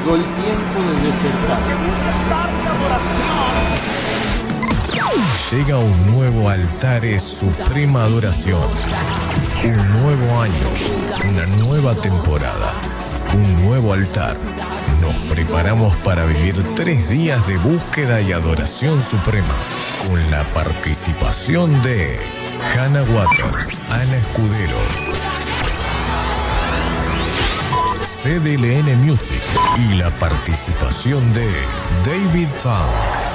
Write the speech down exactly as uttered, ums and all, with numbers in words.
Llegó el tiempo de despertar. Llega un nuevo Altares Suprema Adoración. Un nuevo año, una nueva temporada, un nuevo altar. Nos preparamos para vivir tres días de búsqueda y adoración suprema, con la participación de Hannah Waters, Ana Escudero, C D L N Music y la participación de David Funk.